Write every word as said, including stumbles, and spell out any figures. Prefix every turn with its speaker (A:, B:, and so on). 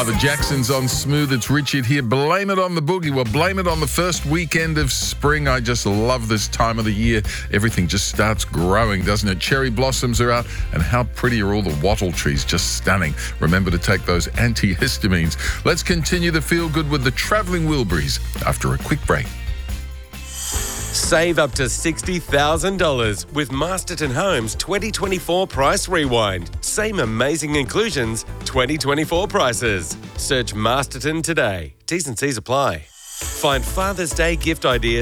A: Ah, the Jacksons on Smooth. It's Richard here. Blame it on the boogie. Well, blame it on the first weekend of spring. I just love this time of the year. Everything just starts growing, doesn't it? Cherry blossoms are out, and how pretty are all the wattle trees? Just stunning. Remember to take those antihistamines. Let's continue the feel good with the Travelling Wilburys after a quick break.
B: Save up to sixty thousand dollars with Masterton Homes twenty twenty-four Price Rewind. Same amazing inclusions, twenty twenty-four prices. Search Masterton today. T's and C's apply. Find Father's Day gift ideas